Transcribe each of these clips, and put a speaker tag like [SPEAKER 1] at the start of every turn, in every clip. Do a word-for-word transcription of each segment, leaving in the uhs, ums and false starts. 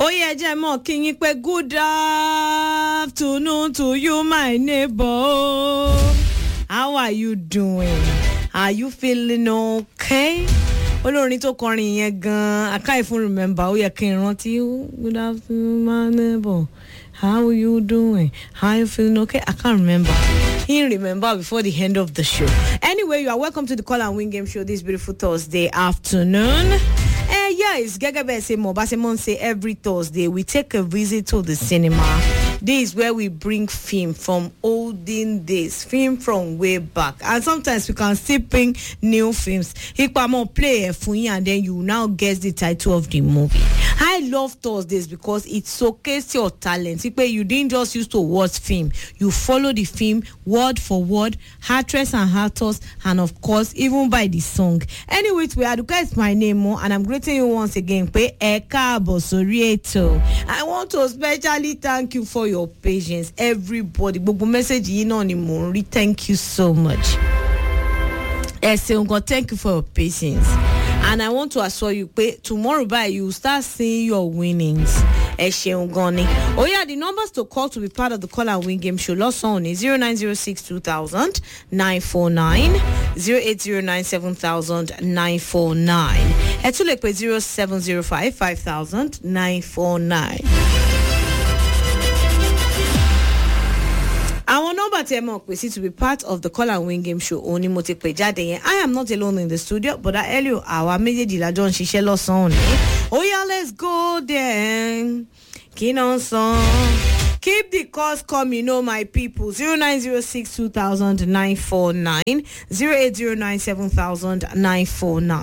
[SPEAKER 1] ó yẹ jẹ́ mọ́ kí yín pé good afternoon to you my neighbor. How are you doing? Are you feeling okay? Olórin tó kọrin yẹn gan, I can't even remember. Ó yẹ kí n rántí. Good afternoon my neighbor. How are you doing? How are you feeling okay? I can't remember. He remember before the end of the show. Anyway, you are welcome to the Call and Win Game Show this beautiful Thursday afternoon. Uh, yes, Gagabe say more. Basemon say every Thursday we take a visit to the cinema. This is where we bring film from olden days, film from way back, and sometimes we can still bring new films. Ikpamo play a funny and then you now guess the title of the movie. I love Thursdays because it showcases your talent. You didn't just used to watch film, you follow the film word for word, actress and actors, and of course even by the song. Anyway, we Aduka is my name, and I'm greeting you once again. I want to especially thank you for your patience, everybody. Bobo message you know anymore. Thank you so much. Thank you for your patience. And I want to assure you, tomorrow by you start seeing your winnings. Oh yeah, the numbers to call to be part of the Call and Win Game Show. Lost on is zero nine zero six two thousand nine four nine, zero eight zero nine seven thousand nine four nine. Etulekwe zero seven zero five five thousand nine four nine. Our number to to be part of the Call and Win Game Show. Only I am not alone in the studio, but I tell you, our media John Shishelo song. Oh yeah, let's go then. Kinon song. Keep the calls coming, you know, my people. Zero nine zero six two thousand nine four nine, zero eight zero nine seven thousand nine four nine.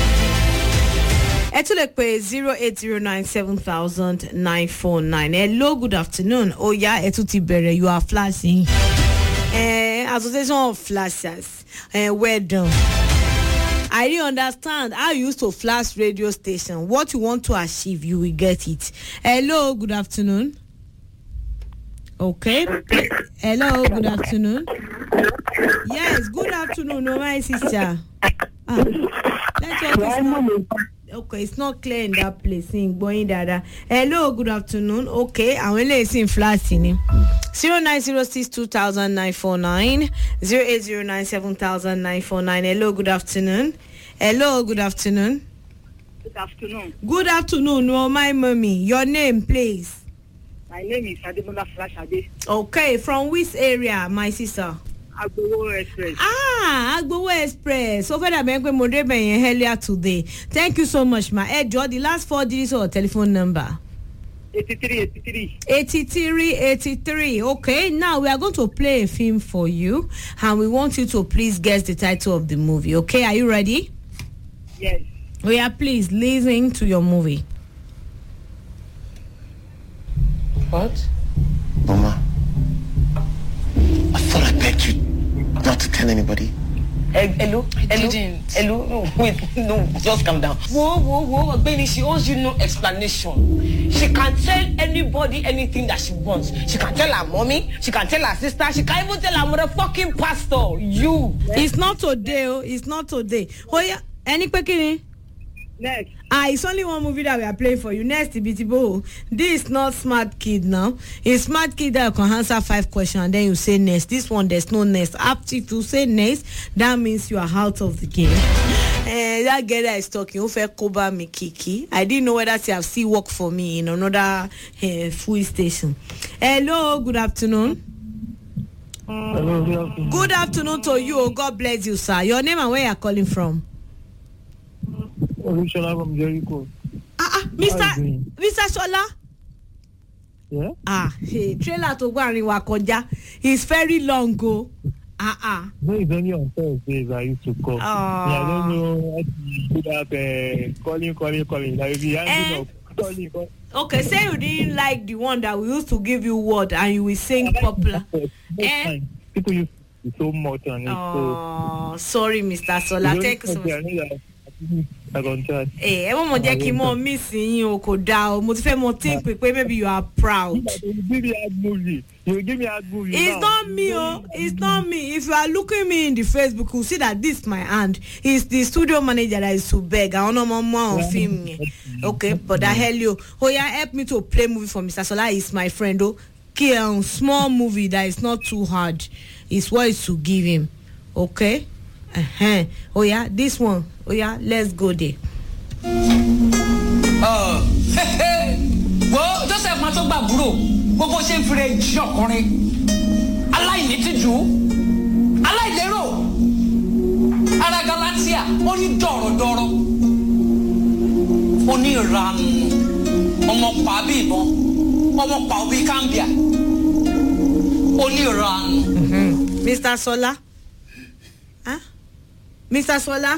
[SPEAKER 1] Etulekwe zero eight zero nine seven thousand nine four nine. Hello, good afternoon. Oh yeah, Etutibere, you are flashing. Eh, Association of Flashers. Eh, well done. I didn't understand how you used to flash radio station. What you want to achieve, you will get it. Hello, good afternoon. Okay. Hello, good afternoon. Yes, good afternoon, no, my sister. Ah, let's go. Okay, it's not clear in that place. Going dada. Hello, good afternoon. Okay, I'm only seeing flashing. Zero nine zero six two thousand nine four nine, zero eight zero nine seven thousand nine four nine. Hello, good afternoon. Hello, good afternoon.
[SPEAKER 2] Good afternoon.
[SPEAKER 1] Good afternoon, no, my mommy. Your name, please.
[SPEAKER 2] My name is Ademola Flashade.
[SPEAKER 1] Okay, from which area, my sister?
[SPEAKER 2] Agbowo Express.
[SPEAKER 1] Ah, Agbowo Express. So far, I'm going to be earlier today. Thank you so much, ma. Hey, Joe, the last four digits of telephone number.
[SPEAKER 2] eighty-three eighty-three.
[SPEAKER 1] eighty-three eighty-three. Okay, now we are going to play a film for you, and we want you to please guess the title of the movie. Okay, are you ready?
[SPEAKER 2] Yes.
[SPEAKER 1] We are please listening to your movie.
[SPEAKER 3] What? Mama, I thought I begged you not to tell anybody.
[SPEAKER 4] Hello?
[SPEAKER 3] I
[SPEAKER 4] Hello?
[SPEAKER 3] didn't.
[SPEAKER 4] Hello? No, wait, no, just calm down. Whoa, whoa, whoa, baby, she owes you no explanation. She can tell anybody anything that she wants. She can tell her mommy, she can tell her sister, she can even tell her motherfucking pastor. You.
[SPEAKER 1] It's not today, oh, it's not today. Oh yeah, any pekini?
[SPEAKER 2] Next.
[SPEAKER 1] Ah, it's only one movie that we are playing for you. Next, Ibitibo. This is not Smart Kid now. It's Smart Kid that can answer five questions and then you say next. This one, there's no next. After you say next, that means you are out of the game. Uh, that girl that is talking, Ofe Koba Mikiki. I didn't know whether she have still work for me in another uh, fuel station. Hello, good afternoon.
[SPEAKER 5] Hello, good afternoon.
[SPEAKER 1] Good afternoon to you. God bless you, sir. Your name and where you are calling from?
[SPEAKER 5] Olushola from Jericho.
[SPEAKER 1] Ah, ah, Mister Mister Shola.
[SPEAKER 5] Yeah?
[SPEAKER 1] Ah, hey, trailer to go and Wakoja. It's very long go. Ah, ah.
[SPEAKER 5] No, it's only on Thursdays I used to call.
[SPEAKER 1] Oh.
[SPEAKER 5] Yeah, I don't know what to do that uh, calling, calling, calling. Like, the
[SPEAKER 1] Eh.
[SPEAKER 5] of calling, calling.
[SPEAKER 1] Okay, say you didn't like the one that we used to give you word and you will sing popular. Eh?
[SPEAKER 5] People used to be so much on it.
[SPEAKER 1] Oh, sorry, Mister Sola.
[SPEAKER 5] So,
[SPEAKER 1] Thank you so much.
[SPEAKER 5] I can try.
[SPEAKER 1] Eh, ẹ mọ̀ mọ̀ jẹ́ kí n mọ̀ miss yín o kò dáa o. Mo ti fẹ́ mọ̀ think pé maybe you are proud.
[SPEAKER 5] You give me a movie. You give me a movie.
[SPEAKER 1] It's not me, oh. It's not me. If you are looking me in the Facebook, you'll see that this is my hand. It's the studio manager that is to beg. I don't know more on film. Okay, but I hell you. Oh yeah, help me to play movie for Mister Sola. He's my friend, oh. Okay, um, small movie that is not too hard. It's what is to give him. Okay? Uh-huh. Oh yeah, this one. Oh yeah, let's go there.
[SPEAKER 6] Uh, well, Joseph Matogba bro, gbogbo ṣe ń fire jí ọkùnrin. Aláìní tìjú. Aláìlérò. Ara Galatia, ó ní dọ̀rọ̀dọ̀rọ̀. Ó ní ìranù. Ọmọ pa bí ìbọn. Ọmọ pa bí Cambia. Ó ní ìranù.
[SPEAKER 1] Mister Sola? Huh? Mister Sola?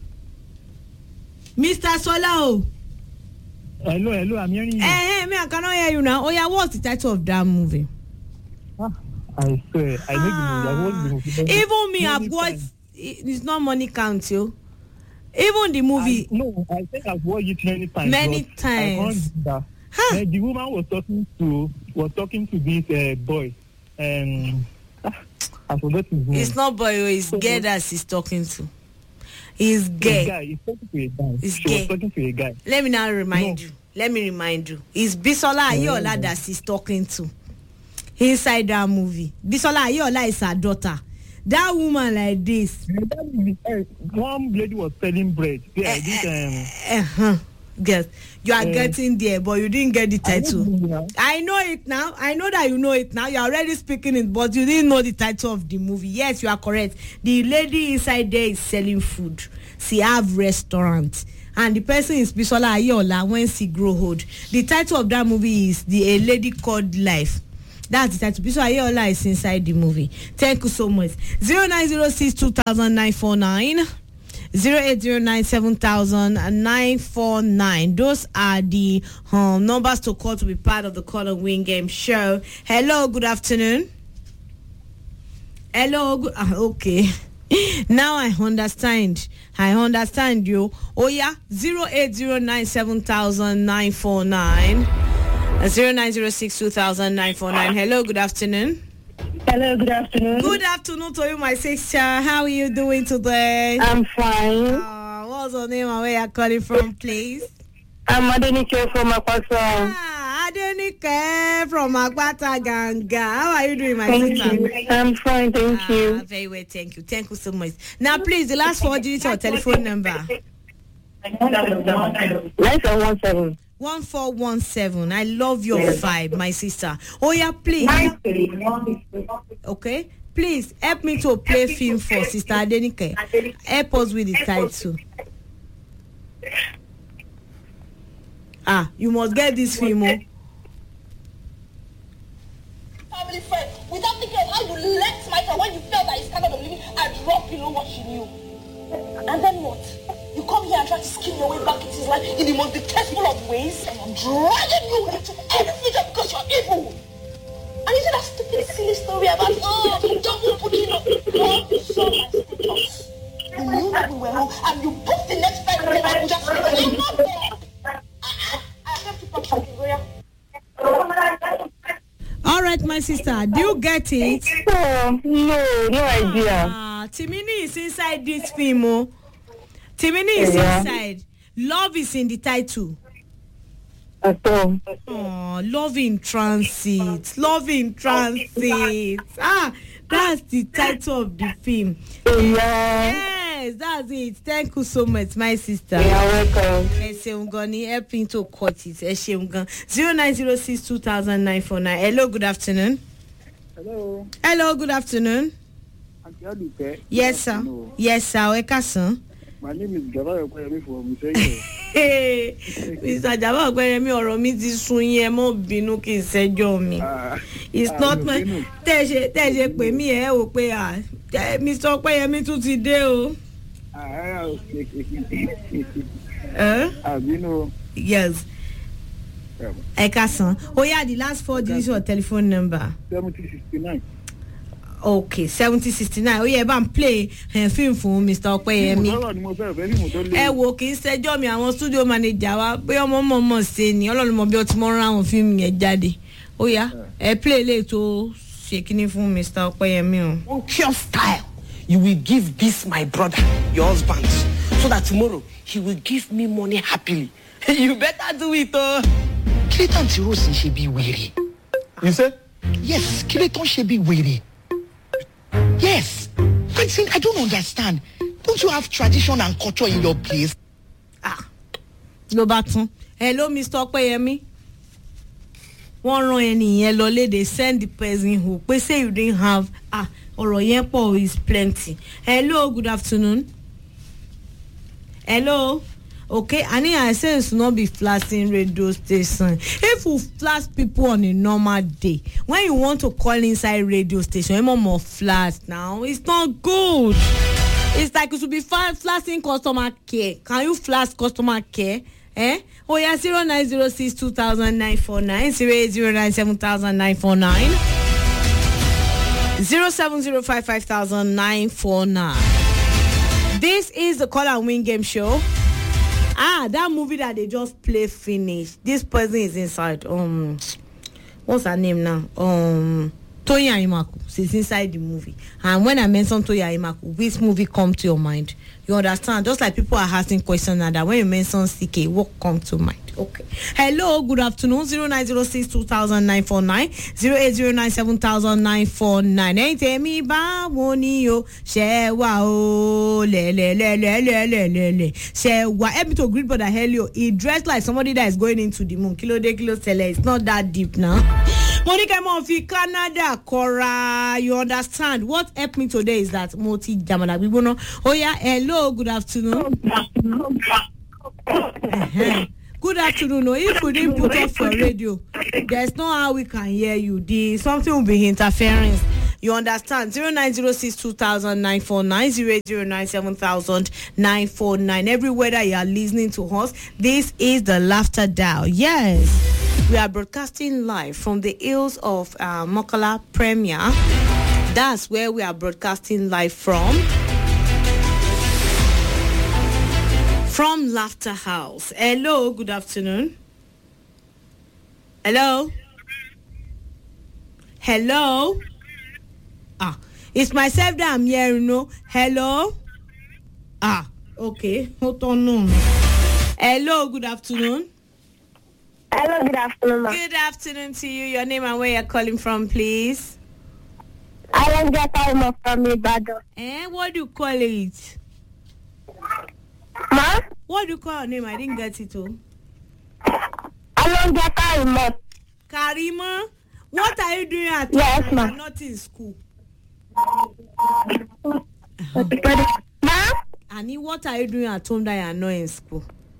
[SPEAKER 1] Mister Sola, oh.
[SPEAKER 5] Hello, hello, I'm hearing you.
[SPEAKER 1] Hey, hey, me, I cannot hear you now. Oh, yeah, what's the title of that movie?
[SPEAKER 5] Ah, I swear, I know
[SPEAKER 1] Ah.
[SPEAKER 5] the movie. I watched the movie.
[SPEAKER 1] Even me, I've
[SPEAKER 5] Many
[SPEAKER 1] watched.
[SPEAKER 5] times.
[SPEAKER 1] It's not money count, yo. Even the movie.
[SPEAKER 5] I, no, I think I've watched it many times.
[SPEAKER 1] Many
[SPEAKER 5] but
[SPEAKER 1] times.
[SPEAKER 5] I can't remember.
[SPEAKER 1] Huh.
[SPEAKER 5] Uh, the woman was talking to was talking to this uh, boy. Um, ah, I forgot his name.
[SPEAKER 1] It's not boy, oh, it's gay that she's talking to. He's
[SPEAKER 5] A
[SPEAKER 1] gay.
[SPEAKER 5] guy. He's talking to a guy.
[SPEAKER 1] He's
[SPEAKER 5] she
[SPEAKER 1] gay.
[SPEAKER 5] was talking to a guy.
[SPEAKER 1] Let me now remind
[SPEAKER 5] No.
[SPEAKER 1] you. Let me remind you. It's Bisola Ayola that she's talking to. Inside that movie. Bisola Ayola is her daughter. That woman like this.
[SPEAKER 5] And that is, uh, one lady was selling bread. Yeah,
[SPEAKER 1] Eh,
[SPEAKER 5] this, um,
[SPEAKER 1] Uh-huh. Yes. You are
[SPEAKER 5] Eh.
[SPEAKER 1] getting there, but you didn't get the
[SPEAKER 5] I
[SPEAKER 1] title.
[SPEAKER 5] don't know now.
[SPEAKER 1] I know it now. I know that you know it now. You're already speaking it, but you didn't know the title of the movie. Yes, you are correct. The lady inside there is selling food. She have restaurant. And the person is Bisola Ayola when she grow old. The title of that movie is The A Lady Called Life. That's the title. Bisola Ayola is inside the movie. Thank you so much. zero nine zero six two thousand nine four nine. zero eight zero nine seven thousand nine four nine. Those are the um, numbers to call to be part of the Call and Win Game show. Hello, good afternoon. Hello, good, uh, okay. Now I understand. I understand you. Oh yeah, zero eight zero nine seven thousand nine four nine. zero nine zero six two thousand nine four nine. Hello, good afternoon.
[SPEAKER 2] Hello, good afternoon.
[SPEAKER 1] Good afternoon to you, my sister. How are you doing today?
[SPEAKER 2] I'm fine.
[SPEAKER 1] Uh, what's your name and where you're calling from, please?
[SPEAKER 2] I'm Adenike from Akwaso.
[SPEAKER 1] Ah, Adenike from Agbata Ganga. How are you doing, my
[SPEAKER 2] Thank
[SPEAKER 1] sister?
[SPEAKER 2] you. I'm fine, thank
[SPEAKER 1] Ah,
[SPEAKER 2] you.
[SPEAKER 1] very well, thank you. Thank you so much. Now, please, the last four digits of your telephone number.
[SPEAKER 2] nine seven one seven.
[SPEAKER 1] one four one seven. I love your vibe, my sister. Oh, yeah, please. Okay? Please, help me to play film for Sister Adenike. Help us with the title. Ah, you must get this film, oh.
[SPEAKER 7] Family friend, without thinking of how you left my friend when you felt that he's kind of living and drop below what she knew. And then what? You come here and try to skim your way back into his life in the most detestable of ways, and I'm dragging you into everything just because you're evil. And you see that stupid, silly story about, oh, double booking up, oh, you saw my status. You knew that we were home, and you booked the next flight to Abuja, and I'm not there. I have to talk to you,
[SPEAKER 1] All right, my sister. Do you get it?
[SPEAKER 2] Oh, no, no idea.
[SPEAKER 1] Ah, Timini is inside this film, oh. Timini is
[SPEAKER 2] Yeah.
[SPEAKER 1] inside. Love is in the title.
[SPEAKER 2] At all.
[SPEAKER 1] Oh, love in transit. Love in transit. Ah, that's the title of the film.
[SPEAKER 2] Yeah.
[SPEAKER 1] Yes, that's it. Thank you so much, my sister.
[SPEAKER 2] You're welcome.
[SPEAKER 1] Ẹ ṣeun gan ni helping to cut it. Ẹ ṣeun gan. zero nine zero six two thousand nine four nine. Hello, good afternoon.
[SPEAKER 5] Hello.
[SPEAKER 1] Hello, good afternoon.
[SPEAKER 5] Auntie Aduke.
[SPEAKER 1] Yes, sir. Yes, sir. Ẹ káàsán.
[SPEAKER 5] My name is Gavara Okoyemi from Iseyin.
[SPEAKER 1] Hey, Mister Jaba Ogbeyemi, ọ̀rọ̀ mi ti sun yín, ẹ mọ́ bínú kí n ṣẹjọ́ mi. It's
[SPEAKER 5] ah,
[SPEAKER 1] not
[SPEAKER 5] no,
[SPEAKER 1] my
[SPEAKER 5] no.
[SPEAKER 1] tẹ́ ẹ ṣe tẹ́ ẹ ṣe pè mí ẹ wò pé à Mister Ogbeyemi tún ti dé o. Eh?
[SPEAKER 5] Àbínú.
[SPEAKER 1] Yes. Ẹ káàsán. Ó yá the last four digits of telephone number.
[SPEAKER 5] seventy sixty nine.
[SPEAKER 1] Okay, seventy sixty-nine. Oh yeah, bá ń play uh, film fún Mister Opeyemi. Ẹ wo kì í ṣẹjọ́ mi àwọn studio manager wa pé ọmọ mọ̀ mọ̀ ṣe ni Ọlọ́run mọ̀ bí ó ti mọ̀ rán àwọn fíìmù yẹn jáde. Oh yeah, ẹ play lè tó ṣe kíní fún Mister Opeyemi o.
[SPEAKER 4] On pure style, you will give this my brother, your husband, so that tomorrow he will give me money happily. You better do it, oh.
[SPEAKER 3] Kileton ti Rose should be weary.
[SPEAKER 5] You said?
[SPEAKER 3] Yes, Kileton should be weary. Yes. I think I don't understand. Don't you have tradition and culture in your place?
[SPEAKER 1] Ah. Ló bá tún. Hello, Mister Opeyemi. Wọ́n rán ẹni yẹn lọ lé, they send the person who pé say you didn't have ah ọ̀rọ̀ yẹn pọ̀ is plenty. Hello, good afternoon. Hello. Okay, I need I say it's not be flashing radio station. If you flash people on a normal day, when you want to call inside radio station, you more flash now. It's not good. It's like it should be flashing customer care. Can you flash customer care? Eh? Oh yeah, zero nine zero six two thousand nine four nine zero eight zero nine seven thousand nine four nine zero seven zero five five thousand nine four nine. This is the Call and Win Game Show. Ah, that movie that they just play finished. This person is inside. Um, what's her name now? Um, Toya Imaku. She's inside the movie. And when I mention Toya Imaku, which movie come to your mind? You understand? Just like people are asking questions now, that when you mention C K, what come to mind? Okay. Hello, good afternoon. Zero nine zero six two thousand nine four nine zero eight zero nine seven thousand nine four nine. Hey, temi ba woni yo shewa o le le le le le le le le shewa. Help me to greet brother Helio. He dressed like somebody that is going into the moon. Kilo de kilo tele. It's not that deep now. Monica Monfi Canada Cora. You understand? What helped me today is that Moti Jamana Bibono. Oh yeah. Hello. Good afternoon. Uh-huh. Good afternoon. No, if we didn't put up for radio, there's no how we can hear you. The something will be interference. You understand? Zero nine zero six two thousand nine four nine zero eight zero nine seven thousand nine four nine. Everywhere that you are listening to us, this is the Laughter Dial. Yes, we are broadcasting live from the hills of uh, Mokala Premier. That's where we are broadcasting live from. From Laughter House. Hello, good afternoon. Hello? Hello? Ah, it's myself that I'm here, you know. Hello? Ah, okay. Hold on, no. Hello, good afternoon.
[SPEAKER 2] Hello, good afternoon, ma.
[SPEAKER 1] Good afternoon to you. Your name and where you're calling from, please.
[SPEAKER 2] I don't get time from Ibadan.
[SPEAKER 1] Eh, what do you call it?
[SPEAKER 2] Ma?
[SPEAKER 1] What do you call your name? I didn't get it, oh.
[SPEAKER 2] I don't get time.
[SPEAKER 1] Karima, what are you doing at
[SPEAKER 2] Yes,
[SPEAKER 1] home?
[SPEAKER 2] ma.
[SPEAKER 1] You're not in school.
[SPEAKER 2] Ma?
[SPEAKER 1] Annie, what are you doing at home that you're not in school?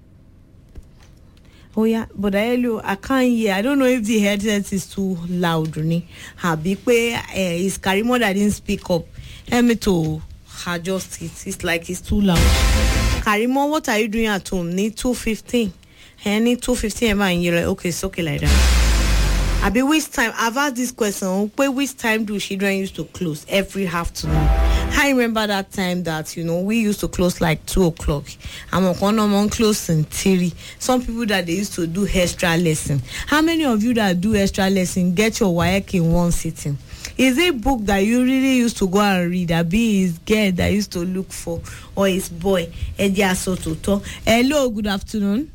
[SPEAKER 1] Oh yeah, but I, I can't hear. I don't know if the headset is too loud. Happy is Karima that didn't speak up. Help me to adjust it. It's like it's too loud. Karima, what are you doing at home? Need two fifteen. I need two fifteen. And you're like, okay, it's okay like that. I be which time? I've asked this question. Which time do children used to close? Every afternoon. I remember that time that, you know, we used to close like two o'clock. I'm on close in theory. Some people that they used to do extra lesson. How many of you that do extra lesson get your W A E C in one sitting? Is it a book that you really used to go and read? That be his girl that used to look for, or his boy? Hello, good afternoon.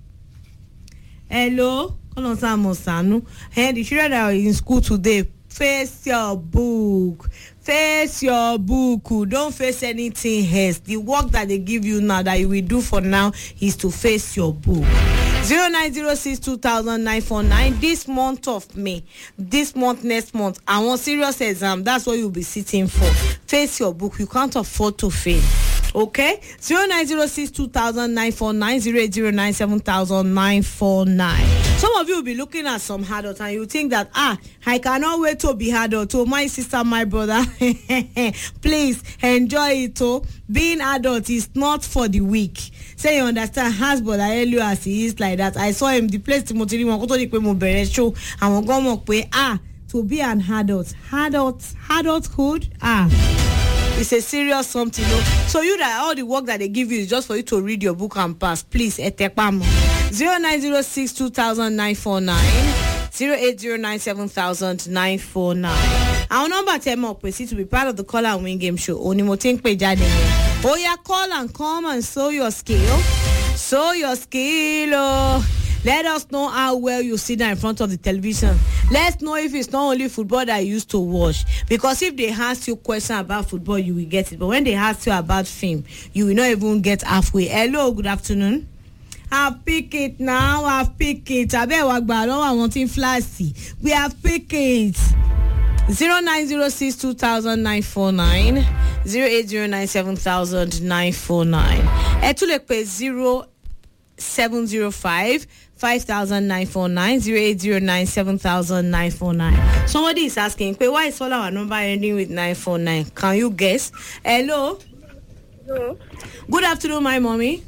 [SPEAKER 1] Hello, and the children that are in school today, face your book. Face your book. Don't face anything else. The work that they give you now that you will do for now is to face your book. zero nine zero six two thousand nine four nine. This month of May, this month, next month, I want serious exam. That's what you'll be sitting for. Face your book. You can't afford to fail. Okay? zero nine zero six two thousand nine four nine zero eight zero nine seven thousand nine four nine. Some of you will be looking at some adults and you think that, ah, I cannot wait to be adult. To my sister, my brother, please enjoy it. Oh, being adult is not for the weak. Say you understand, has brother Elio as he is like that. I saw him, the place Timothy won to the show and we're going to ah. to be an adult. Adult, adulthood, ah, it's a serious something. No? So you that all the work that they give you is just for you to read your book and pass. Please, etepam. zero nine zero six two thousand nine four nine zero eight zero nine seven thousand nine four nine. Our number ten up is to be part of the Call and Win Game Show. Oni mo think pe jade. Oh yeah, call and come and show your skill. Show your skill. Oh. Let us know how well you sit down in front of the television. Let's know if it's not only football that you used to watch. Because if they ask you question about football, you will get it. But when they ask you about film, you will not even get halfway. Hello, good afternoon. I've picked it now. I've picked it. I bet what I want in flashy. We have picked it. Zero nine zero six two thousand nine four nine zero eight zero nine seven thousand nine four nine. Etulekpe zero seven zero five five thousand nine four nine zero eight zero nine seven thousand nine four nine. Somebody is asking, why is all our number ending with nine four nine? Can you guess? Hello.
[SPEAKER 2] Hello.
[SPEAKER 1] Good afternoon, my mommy.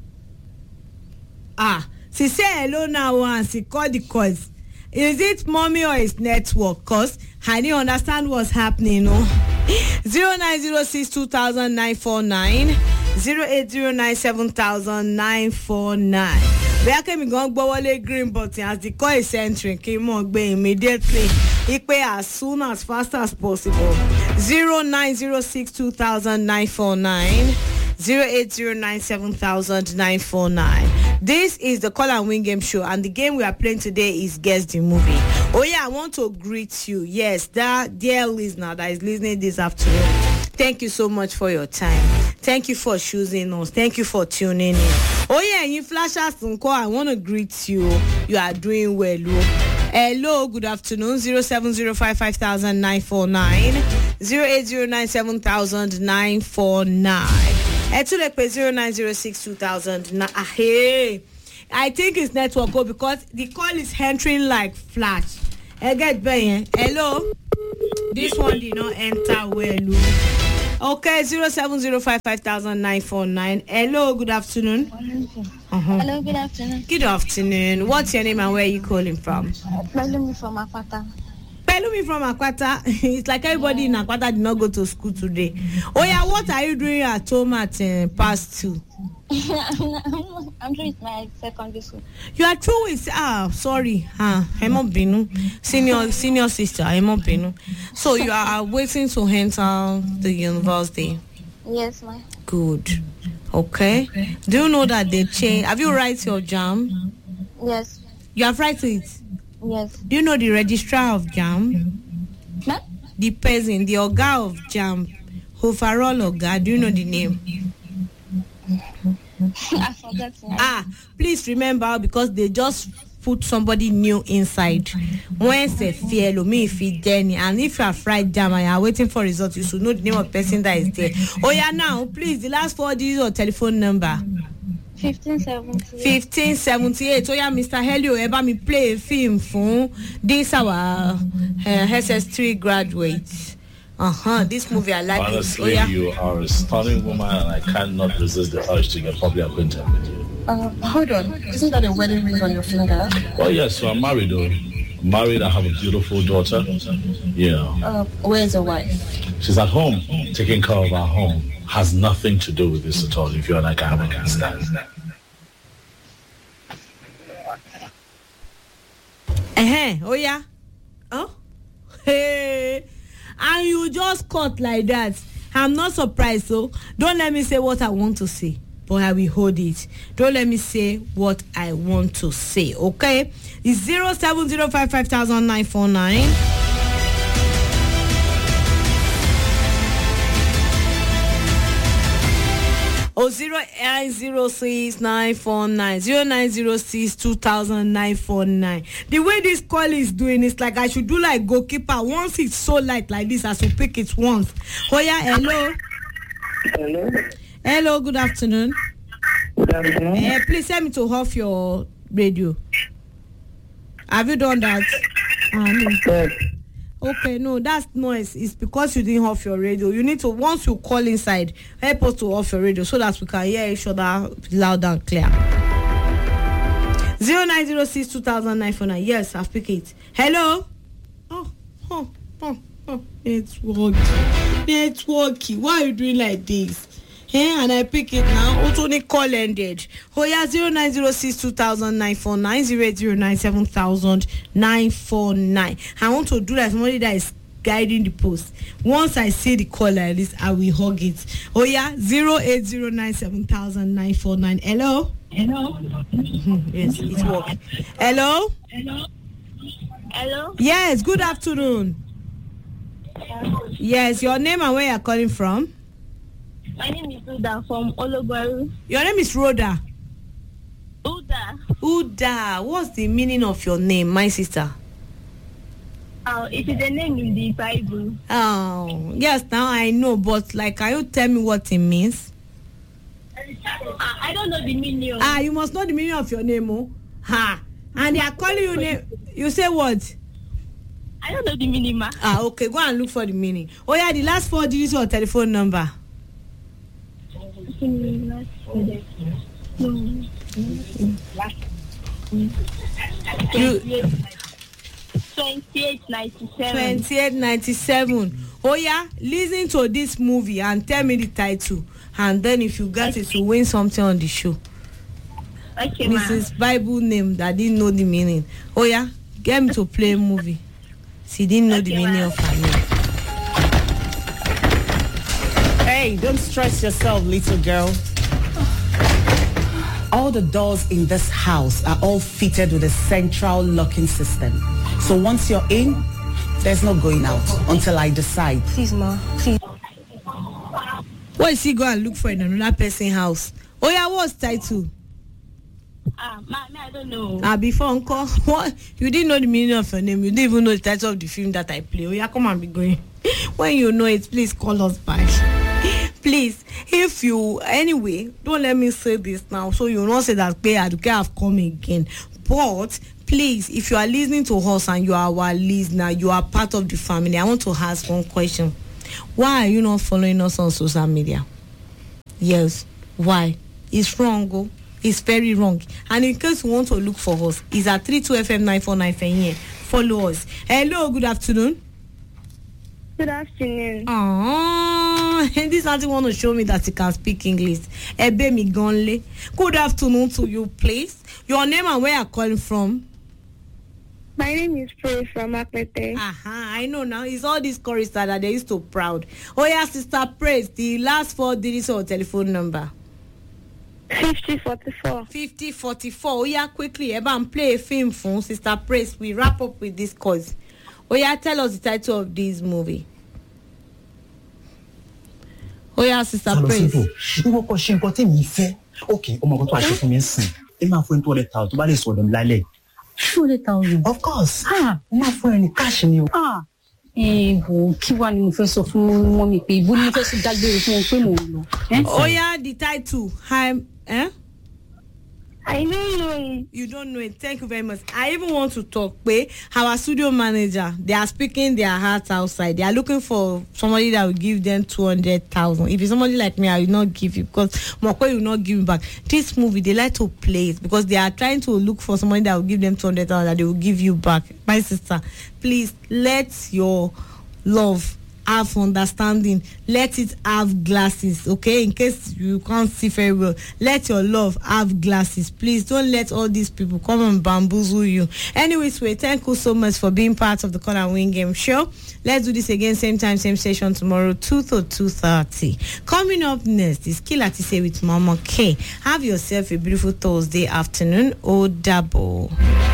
[SPEAKER 1] Ah, she said hello now and she called the cause. Is it mommy or is network? Cause I didn't understand what's happening. No. Zero nine zero six two thousand nine four nine zero eight zero nine seven thousand nine four nine. Where can we go? Go green button as the call is entering. Came on, be immediately. It pay as soon as fast as possible. Zero nine zero six two thousand nine four nine zero eight zero nine seven thousand nine four nine. This is the Call and Win Game Show, and the game we are playing today is Guess the Movie. Oh yeah, I want to greet you. Yes, that dear listener that is listening this afternoon. Thank you so much for your time. Thank you for choosing us. Thank you for tuning in. Oh yeah, you flashers and call. I want to greet you. You are doing well. Hello, good afternoon. Zero seven zero five five thousand nine four nine zero eight zero nine seven thousand nine four nine. Etulekpe zero nine zero six two thousand. Hey, I think it's network go because the call is entering like flash. I get better. Hello. This one did not enter well. Okay, zero seven zero five five thousand nine four nine. Hello, good afternoon. Uh-huh.
[SPEAKER 2] Hello, good afternoon.
[SPEAKER 1] Good afternoon. What's your name and where are you calling from?
[SPEAKER 2] Pelumi from Akwata.
[SPEAKER 1] Pelumi from Akwata. It's like everybody in Akwata did not go to school today. Oh yeah, what are you doing at home at uh, past two?
[SPEAKER 2] I'm, I'm doing my secondary school.
[SPEAKER 1] You are through with ah sorry ah Emo Binu senior senior sister Emo Binu. So you are waiting to enter the university.
[SPEAKER 2] Yes, ma'am.
[SPEAKER 1] Good. Okay. Do you know that they change? Have you write your jam?
[SPEAKER 2] Yes.
[SPEAKER 1] You have write it.
[SPEAKER 2] Yes.
[SPEAKER 1] Do you know the registrar of jam?
[SPEAKER 2] Ma'am?
[SPEAKER 1] The person, the Oga of jam, overall Oga. Do you know the name?
[SPEAKER 2] I forgot.
[SPEAKER 1] Ah, please remember because they just put somebody new inside. When say fear, me if it Jenny, and if you are fried jam and you are waiting for results, you should know the name of the person that is there. Oh yeah, now please the last four digits of telephone number.
[SPEAKER 2] Fifteen seventy.
[SPEAKER 1] Fifteen seventy-eight. Oh yeah, Mister Helio, ever me play a film for this our uh, S S three graduates. Uh-huh, this movie I like.
[SPEAKER 8] Honestly,
[SPEAKER 1] it. Oh, yeah.
[SPEAKER 8] You are a stunning woman and I cannot resist the urge to get probably acquainted with you.
[SPEAKER 9] Uh, hold on. Isn't that a wedding ring on your finger?
[SPEAKER 8] Well, yes, so I'm married though. Married, I have a beautiful daughter. Yeah.
[SPEAKER 9] Uh, where's your wife?
[SPEAKER 8] She's at home, taking care of our home. Has nothing to do with this at all, if you and I can understand.
[SPEAKER 1] Uh-huh, oh yeah. Oh? Hey. And you just cut like that. I'm not surprised, so don't let me say what I want to say, but I will hold it. Don't let me say what I want to say, okay? It's zero seven zero five five thousand nine four nine. Oh, zero nine zero six nine four nine zero nine zero six two thousand nine four nine. The way this call is doing is like I should do like goalkeeper. Once it's so light like this, I should pick it once. Oh yeah, hello.
[SPEAKER 5] Hello.
[SPEAKER 1] Hello, good afternoon.
[SPEAKER 5] Good afternoon.
[SPEAKER 1] Uh, please send me to off your radio. Have you done that? Uh, no.
[SPEAKER 5] Yes.
[SPEAKER 1] Okay, no, that's noise. It's because you didn't off your radio. You need to, once you call inside, help us to off your radio so that we can hear each other loud and clear. zero nine zero six two thousand nine four nine. Yes, I've picked it. Hello? Oh, Oh, oh, oh. Network. Networky. Why are you doing like this? Eh? And I pick it now. Also, the call ended. Oh, yeah, zero nine zero six two thousand nine four nine zero eight zero nine seven thousand nine four nine. I want to do that. Somebody that is guiding the post. Once I see the call like this, I will hug it. Oh, yeah, zero eight zero nine seven thousand nine four nine. Hello? Hello? Yes, it's working. Hello?
[SPEAKER 2] Hello? Hello?
[SPEAKER 1] Yes, good afternoon. Yes, your name and where you're calling from?
[SPEAKER 2] My name is Uda from Ologbaru.
[SPEAKER 1] Your name is Rhoda.
[SPEAKER 2] Uda.
[SPEAKER 1] Uda. What's the meaning of your name, my sister?
[SPEAKER 2] Oh, it is a name in the Bible.
[SPEAKER 1] Oh, yes, now I know, but like, can you tell me what it means?
[SPEAKER 2] Uh, I don't know the meaning.
[SPEAKER 1] Ah, you must know the meaning of your name, oh. Ha. And they are calling you name. You say what?
[SPEAKER 2] I don't know the meaning, ma.
[SPEAKER 1] Ah, okay, go and look for the meaning. Oh, yeah, the last four digits of your telephone number. You,
[SPEAKER 2] twenty-eight ninety-seven.
[SPEAKER 1] twenty-eight ninety-seven. Oh, yeah, listen to this movie and tell me the title. And then if you get it, you win something on the show.
[SPEAKER 2] Okay,
[SPEAKER 1] This is Bible name that didn't know the meaning. Oh, yeah, get me to play a movie. She didn't know
[SPEAKER 2] Okay,
[SPEAKER 1] the meaning
[SPEAKER 2] ma.
[SPEAKER 1] of her name.
[SPEAKER 10] Hey, don't stress yourself, little girl. All the doors in this house are all fitted with a central locking system. So once you're in, there's no going out until I decide.
[SPEAKER 9] Please, ma. Please.
[SPEAKER 1] What is he go and look for in another person's house? Oh, yeah, what's title?
[SPEAKER 2] Ah, ma, ma, I don't know.
[SPEAKER 1] Ah, before uncle, what? You didn't know the meaning of your name. You didn't even know the title of the film that I play. Oh, yeah, come and be going. When you know it, please call us back. Please, if you, anyway, don't let me say this now, so you not say that pay Aduke have come again. But, please, if you are listening to us and you are our listener, you are part of the family, I want to ask one question. Why are you not following us on social media? Yes, why? It's wrong, oh. It's very wrong. And in case you want to look for us, it's at three two F M nine four nine here. Follow us. Hello, good afternoon.
[SPEAKER 2] Good afternoon.
[SPEAKER 1] Ah, and this auntie want to show me that he can speak English. Ebe mi gonle. Good afternoon to you, please. Your name and where you're calling from?
[SPEAKER 2] My name is Praise from Akpete.
[SPEAKER 1] Aha, I know now. It's all these choristers that they used to proud. Oh yeah, Sister Praise, the last four digits of telephone number.
[SPEAKER 2] fifty forty-four.
[SPEAKER 1] fifty forty-four. Oh yeah, quickly, Eba, and play a film for Sister Praise. We wrap up with this cause. Oh yeah, tell us the title of this movie. Oh yeah, Sister Praise.
[SPEAKER 11] Ìwọ kò ṣe nǹkan tí mi fẹ́. Okay, ọmọ kan tó àṣẹ fún mi sìn. Ẹ máa fún two hundred thousand tó bá lè sọ̀rọ̀ mi lálẹ́.
[SPEAKER 9] two hundred thousand.
[SPEAKER 11] Of course. Ah, ẹ máa fún ẹ ní cash ni o.
[SPEAKER 9] Ah, eh, wo kí wá ni mo fẹ́ sọ fún mọ́mì pé ibo ni mo fẹ́ sọ dágbére fún wọn pé mò ń lọ.
[SPEAKER 1] Oh yeah, the title. Hi, eh?
[SPEAKER 2] I don't know.
[SPEAKER 1] You don't know it. Thank you very much. I even want to talk. Pé our studio manager, they are speaking their hearts outside. They are looking for somebody that will give them two hundred thousand. If it's somebody like me, I will not give you because Mokwe will not give me back. This movie, they like to play it because they are trying to look for somebody that will give them two hundred thousand that they will give you back. My sister, please let your love have understanding. Let it have glasses, okay? In case you can't see very well, let your love have glasses. Please don't let all these people come and bamboozle you. Anyways, we thank you so much for being part of the Call and Win Game Show. Let's do this again, same time, same station tomorrow, two to two thirty. Coming up next is Kila Tise with Mama K. Have yourself a beautiful Thursday afternoon. Oh, double.